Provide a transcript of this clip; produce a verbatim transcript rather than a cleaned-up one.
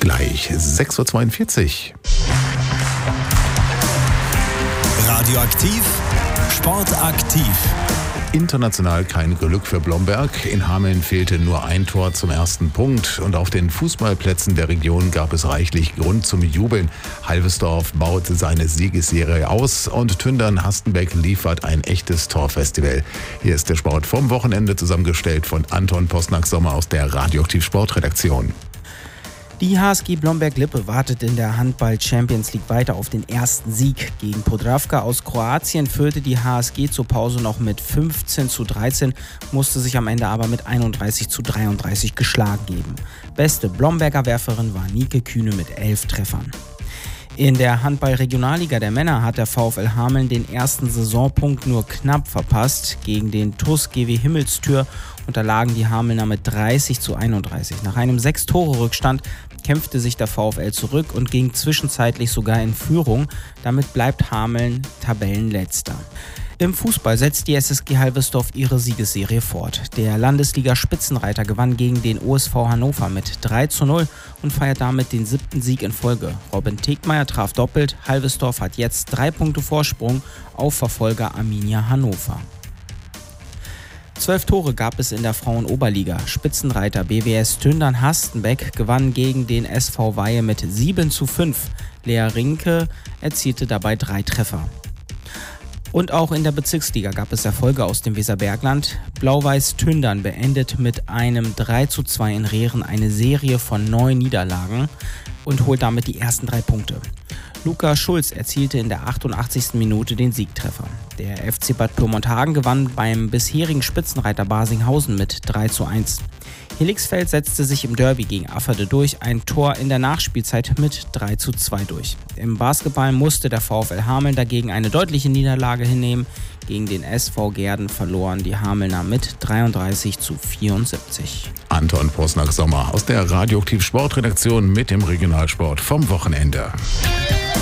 gleich sechs Uhr zweiundvierzig. Radioaktiv, sportaktiv. International kein Glück für Blomberg. In Hameln fehlte nur ein Tor zum ersten Punkt und auf den Fußballplätzen der Region gab es reichlich Grund zum Jubeln. Halvesdorf baut seine Siegesserie aus und Tündern-Hastenbeck liefert ein echtes Torfestival. Hier ist der Sport vom Wochenende, zusammengestellt von Anton Posnack-Sommer aus der Radioaktiv Sportredaktion. Die H S G Blomberg-Lippe wartet in der Handball-Champions League weiter auf den ersten Sieg. Gegen Podravka aus Kroatien führte die H S G zur Pause noch mit fünfzehn zu dreizehn, musste sich am Ende aber mit einunddreißig zu dreiunddreißig geschlagen geben. Beste Blomberger Werferin war Nike Kühne mit elf Treffern. In der Handball-Regionalliga der Männer hat der VfL Hameln den ersten Saisonpunkt nur knapp verpasst. Gegen den T U S G W Himmelstür unterlagen die Hamelner mit dreißig zu einunddreißig. Nach einem sechs Tore Rückstand kämpfte sich der VfL zurück und ging zwischenzeitlich sogar in Führung. Damit bleibt Hameln Tabellenletzter. Im Fußball setzt die S S G Halvesdorf ihre Siegesserie fort. Der Landesliga-Spitzenreiter gewann gegen den O S V Hannover mit drei zu null und feiert damit den siebten Sieg in Folge. Robin Tegmeier traf doppelt. Halvesdorf hat jetzt drei Punkte Vorsprung auf Verfolger Arminia Hannover. Zwölf Tore gab es in der Frauen-Oberliga. Spitzenreiter B W S Tündern-Hastenbeck gewann gegen den S V Weihe mit sieben zu fünf. Lea Rinke erzielte dabei drei Treffer. Und auch in der Bezirksliga gab es Erfolge aus dem Weserbergland. Blau-Weiß Tündern beendet mit einem drei zu zwei in Rehren eine Serie von neun Niederlagen und holt damit die ersten drei Punkte. Luca Schulz erzielte in der achtundachtzigsten Minute den Siegtreffer. Der F C Bad Pyrmont-Hagen gewann beim bisherigen Spitzenreiter Barsinghausen mit drei zu eins. Helixfeld setzte sich im Derby gegen Afferde durch, ein Tor in der Nachspielzeit mit drei zu zwei durch. Im Basketball musste der VfL Hameln dagegen eine deutliche Niederlage hinnehmen. Gegen den S V Gehrden verloren die Hamelner mit dreiunddreißig zu vierundsiebzig. Anton Posnack-Sommer aus der Radioaktiv Sportredaktion mit dem Regionalsport vom Wochenende.